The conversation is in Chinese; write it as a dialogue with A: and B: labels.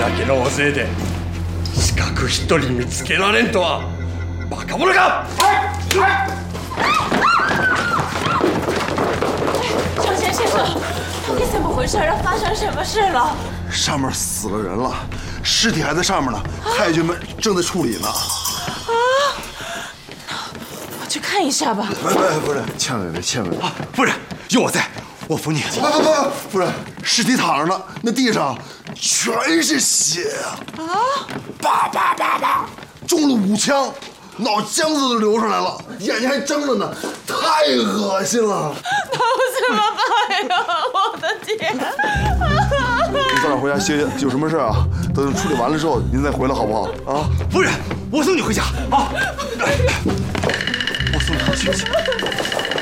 A: けの大勢で資格一人見つけられんとはバカ者か！
B: 上仙先生，到底怎么回事？发生什么事了？
C: 上面死了人了，尸体还在上面呢，太君们正在处理呢。
B: 我去看一下吧。
C: 夫人，千万别，千万别！
A: 夫人，有我在，我扶你。
C: 不，夫人，尸体躺着呢，那地上全是血啊！叭，中了5枪，脑浆子都流出来了，眼睛还睁着呢，太恶心了。
B: 那我怎么办呀？我的天！
C: 你早点回家歇歇，有什么事啊？等处理完了之后，您再回来好不好？啊，
A: 夫人，我送你回家啊！我送你回去。